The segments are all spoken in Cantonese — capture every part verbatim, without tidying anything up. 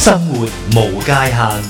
生活無界限。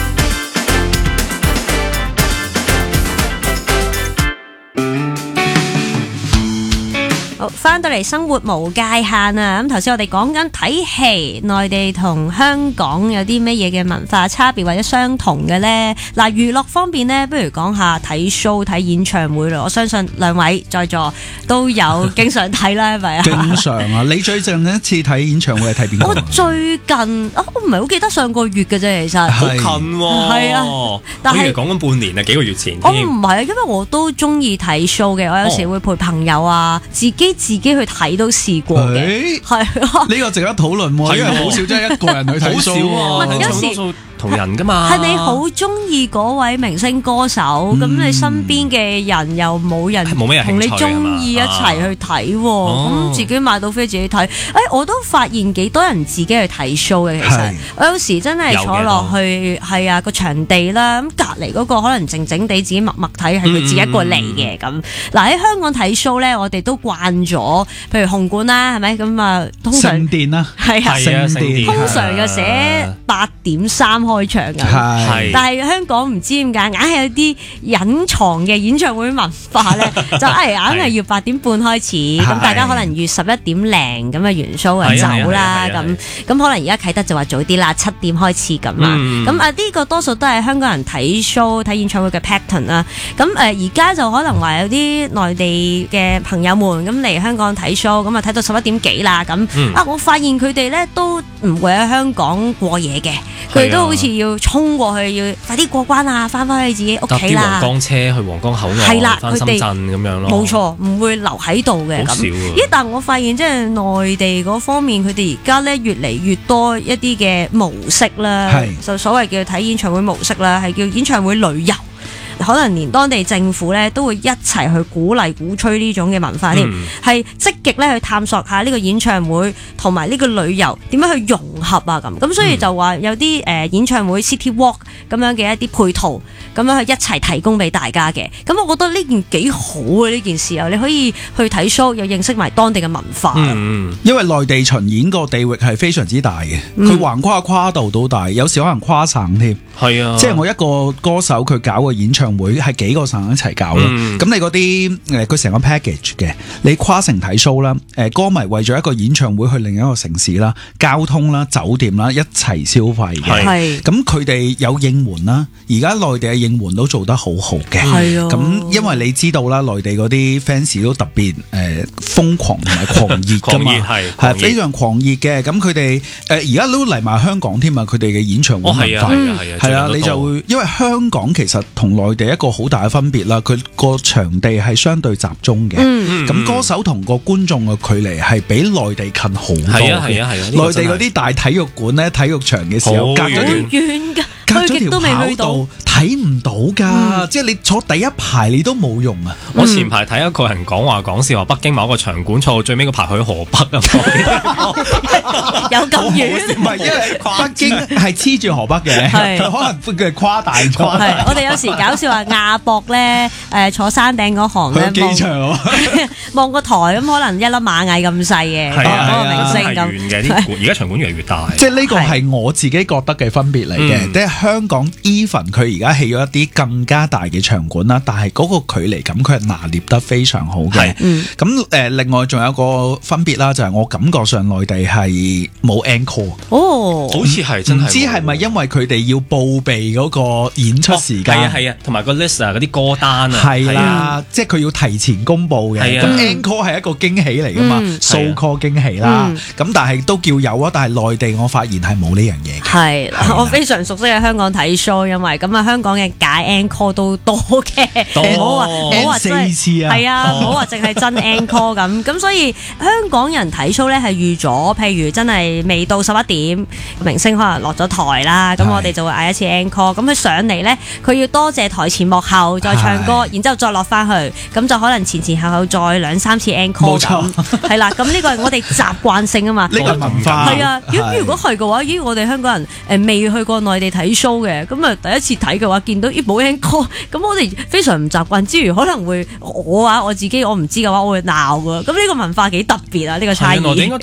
好，翻到嚟生活無界限啊！咁頭先我哋講緊睇戲，內地同香港有啲乜嘢嘅文化差別或者相同嘅呢？嗱，娛樂方面呢，不如講下睇 show 睇演唱會咯。我相信兩位在座都有經常睇啦，係咪啊？ 經常啊！你最近一次睇演唱會係睇邊個？ 我最近啊，我唔係好記得上個月嘅啫，其實好近喎。 係啊，但係我以為講緊半年啊，幾個月前。 我唔係啊，因為我都中意睇 show 嘅，我有時會陪朋友啊，自己自己去睇都試過嘅，係啊。 呢個值得討論喎，因為好少真係一個人去睇 show 喎。 有時同人噶嘛， 係你好中意嗰位明星歌手，咁、嗯、你身邊嘅人又冇人同你中意一齊去睇，咁、哦、自己買到飛自己睇。誒、哎，我都發現幾多人自己去睇 show 嘅，其實我有時真係坐落去，係啊個場地啦，咁隔離嗰個可能靜靜地自己默默睇，係佢自己一個嚟嘅咁。嗱喺、嗯、香港睇 show 咧，我哋都慣咗，譬如紅館啦，係咪咁啊？通常聖殿啦， 係啊， 聖殿通常就寫八點三開場㗎，係，但係香港唔知點解，硬係有啲隱藏嘅演唱會文化咧，就係硬係要八點半開始，咁大家可能預十一點零咁嘅元素就走啦，咁咁可能而家啟德就話早啲啦，七點開始咁啦，咁啊呢個多數都係香港人睇 show 睇演唱會嘅 pattern 啦，咁誒而家就可能話有啲內地嘅朋友們咁嚟香港睇 show，咁啊睇到十一點幾啦，咁啊我發現佢哋咧都唔會喺香港過夜嘅，佢哋都好似要衝過去，要快啲過關啊，翻返去自己屋企啦。 搭啲皇崗車去皇崗口岸， 係啦， 翻深圳咁樣咯。 冇錯，唔會留喺度嘅。 好少啊！ 咦？但我發現即係內地嗰方面，佢哋而家咧越嚟越多一啲嘅模式啦，就所謂叫睇演唱會模式啦，係叫演唱會旅遊。可能連當地政府咧都會一齊去鼓勵鼓吹呢種嘅文化添，係、嗯、積極咧去探索下呢個演唱會同埋呢個旅遊點樣去融合啊咁，咁所以就話有啲誒、呃、演唱會 City Walk 咁樣嘅一啲配套，咁樣去一齊提供俾大家嘅，咁我覺得呢件幾好嘅呢件事啊，你可以去睇 show 又認識埋當地嘅文化。 嗯，因為內地巡演個地域係非常之大嘅，佢、嗯、橫跨跨度都大，有時可能跨省添。 係啊， 即係我一個歌手佢搞個演唱會係幾個省一齊搞咯，咁、嗯、你嗰啲誒佢成個 package 嘅，你跨城睇 show 啦，誒歌迷為咗一個演唱會去另一個城市啦，交通啦、酒店啦一齊消費嘅，咁佢哋有應援啦，而家內地嘅應援都做得好好嘅，咁因為你知道啦，內地嗰啲 fans 都特別誒瘋狂同埋狂熱噶嘛，係係非常狂熱嘅，咁佢哋誒而家都嚟埋香港添啊，佢哋嘅演唱會文化係啊係啊。係啊，你就會因為香港其實同內地一個好大嘅分別啦，佢個場地係相對集中嘅，咁、嗯、歌手同個觀眾嘅距離係比內地近好多嘅。係啊係啊係啊，內地嗰啲大體育館咧，體育場嘅時候隔咗條遠㗎。 隔咗條跑道睇唔到㗎、嗯，即係你坐第一排你都冇用啊！ 我前排睇一個人講話講笑話，北京某一個場館坐到最尾個排去河北啊！ 有咁遠？ 唔係，因為北京係黐住河北嘅，佢可能佢誇大咗。 係我哋有時搞笑話亞博咧，誒坐山頂嗰行咧， 機場望個台咁，可能一粒螞蟻咁細嘅，嗰、嗰個明星咁。 而家場館越嚟越大， 即係呢個係我自己覺得嘅分別嚟嘅，即係。香港 even 佢而家起咗一啲更加大嘅場館啦，但係嗰個距離感佢係拿捏得非常好嘅。咁誒、呃，另外仲有個分別啦，就係、是、我感覺上內地係冇 encore。 哦， 好似係真係。唔知係咪因為佢哋要報備嗰個演出時間？係、哦、啊係啊，同埋個 list 啊，嗰啲歌單啊。係啦、啊，即係佢要提前公佈嘅。咁 encore 係一個驚喜嚟㗎嘛 ，so call 驚喜啦。咁、嗯、但係都叫有啊，但係內地我發現係冇呢樣嘢嘅。 係、啊，我非常熟悉嘅香港睇 show，因為咁啊，香港嘅假 encore 都多嘅，唔好話唔好話真係係啊，唔好話淨係真 encore 咁，咁所以香港人睇 show 咧係預咗，譬如真係未到十一點，明星可能落咗台啦，咁我哋就會嗌一次 encore，咁佢上嚟咧，佢要多謝台前幕後再唱歌，然之後再落翻去，咁就可能前前後後再兩三次 encore 咁，係啦，咁呢個係我哋習慣性啊嘛， 呢個文化係啊，如如果係嘅話，咦，我哋香港人誒未去過內地睇 show 嘅。咁啊，第一次睇嘅話，見到咦冇 encore，咁我哋非常唔習慣，之餘可能會我話我自己我唔知嘅話，我會鬧㗎。咁呢個文化幾特別啊！呢、呢個差異。